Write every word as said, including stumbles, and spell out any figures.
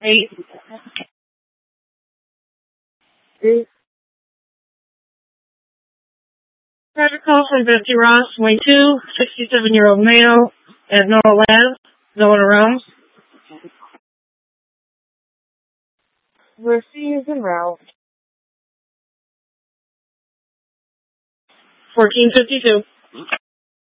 Eight. Eight. Private call from Betsy Ross, twenty-two, sixty-seven-year-old male at Noah Labs, Delaware Realms. Receive en route. fourteen fifty-two.